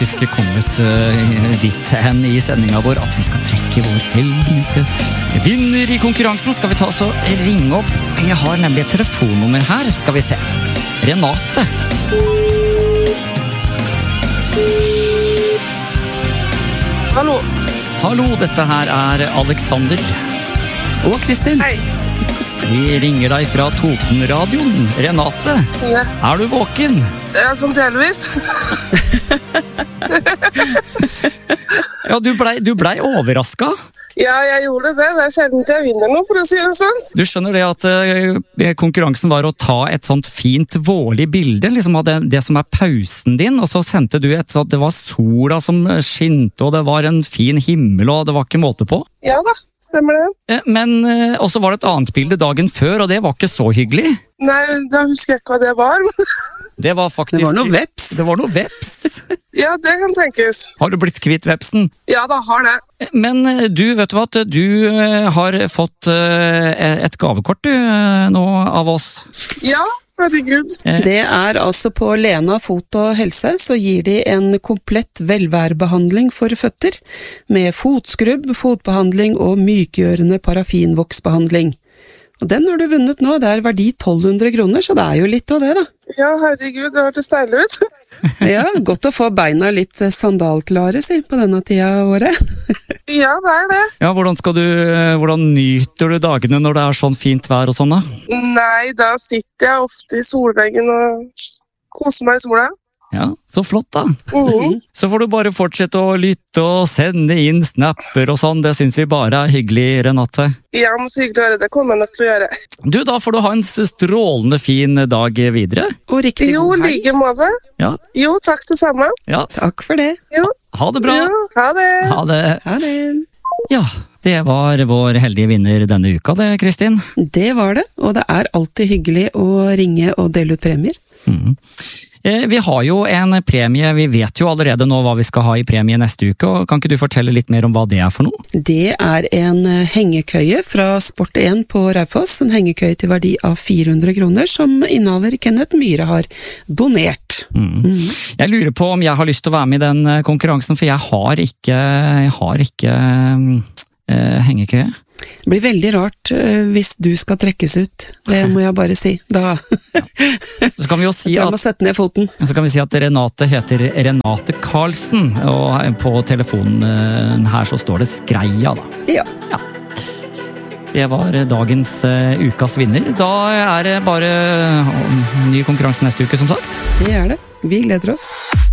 faktisk kommet dit hen i sendinga vår at vi skal trekke vår heldige vinner i konkurransen. Skal vi ta oss og ringe opp? Jeg har nemlig et telefonnummer her, skal vi se. Renate. Hallo. Hallo, dette her er Alexander. Og Kristin. Hei. Vi ringer deg fra Totenradioen. Renate, Ja. er du våken? Sånn delvis. Ja, du blei overraska. Ja, jeg gjorde det. Det er sjelden jeg vinner noe, for å si det sånn. Du skjønner det at konkurransen var å ta et sånt fint vårlig bilde, liksom av det som er pausen din, og så sendte du et sånt, det var sola som skinte, og det var en fin himmel, og det var ikke måte på. Ja da, stemmer det. Men også var det et annet bilde dagen før, og det var ikke så hyggelig. Nei, da husker jeg ikke hva det var. Det var faktisk... Det var noe veps. Det var noe veps. Ja, det kan tenkes. Har du blitt kvitt vepsen? Ja da, har det. Men du, vet du hva, at du har fått et gavekort du, nå av oss. Ja, herregud. Det er altså på Lena Fot og Helse, så gir de en komplett velværebehandling for føtter, med fotskrubb, fotbehandling og mykgjørende parafinvoksbehandling. Og den har du vunnet nå, det er verdi 1200 kroner, så det er jo litt av det da. Ja, herregud, det hørtes deilig ut. Ja, godt å få beina litt sandalklare, si, på denne tida av året. Ja, det er det. Ja, hvordan nyter du dagene når det er sånn fint vær og sånn da? Nei, da sitter jeg ofte i solveggen og koser meg i sola. Ja, så flott da. Mhm. Så får du bare fortsette å lytte og sende inn snapper og sånn, det synes vi bare er hyggelig, Renate. Ja, men så hyggelig å høre det. Kommer jeg nok til å gjøre. Du, da får du ha en strålende fin dag videre. Og riktig Jo, god helg. like måte. Ja, Jo, takk det samme. ja. Takk for det. Jo, Ha det bra. jo, ha det. Ha det. Ha det. Ja, det var vår heldige vinner denne uka, det, Kristin. Det var det, og det er alltid hyggelig å ringe og dele ut premier. Vi har jo en premie, vi vet jo allerede nå hva vi skal ha i premie neste uke, og kan ikke du fortelle litt mer om hva det er for noe? Det er en hengekøye fra Sport1 på Raufoss, en hengekøye til verdi av 400 kroner, som innehaver Kenneth Myhre har donert. Jeg lurer på om jeg har lyst til å være med i den konkurransen, for jeg har ikke hengekøye. Det blir veldig rart hvis du skal trekkes ut, det må jeg bare si. Da Så kan vi jo si jeg må sette ned foten. Så kan vi si at Renate heter Renate Karlsen, og på telefonen her så står det Skreia da. Ja. Det var dagens ukas vinner. Da er det bare ny konkurranse neste uke, som sagt. Det er det. Vi gleder oss.